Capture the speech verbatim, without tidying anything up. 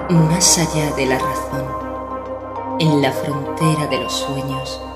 Más allá de la razón, en la frontera de los sueños,